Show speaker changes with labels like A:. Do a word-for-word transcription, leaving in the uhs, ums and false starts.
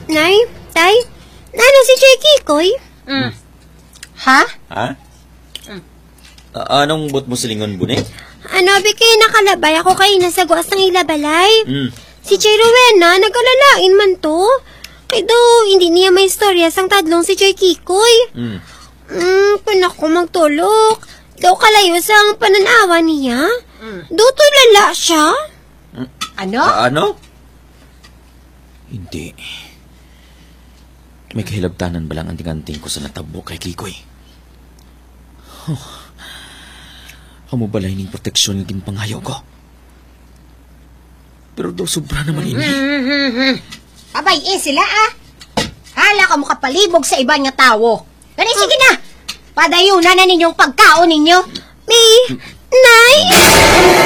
A: Nay, tay, nana si Joy Kikoy?
B: Mm. Ha?
C: Ha?
B: Mm.
C: A- anong bot mo silingon, Bune?
A: Ano, bikay nakalabay ako kay nasa guwas ng ilabalay.
C: Mm.
A: Si Joy Rowena, nagkalalain man to. Kay daw, hindi niya may istorya sang tadlong si Joy Kikoy.
C: Mm.
A: Hmm, panak ko magtulok. Daw kalayo sang pananawa niya.
B: Mm.
A: Daw to'y lala siya.
B: Ano?
C: Ah, ano? Hindi. May kahilabtanan ba lang anting-anting ko sa natabo kay Kikoy? Oh. Amo balay ning proteksyon ng ginpangayaw ko. Pero daw sobra naman ini.
B: Mm-hmm. Abay, eh sila ah. Hala ka mo kapalibog sa iba nga tao. Gani, sige na. Padayunan na ninyong pagkaon ninyo.
A: May, Nay!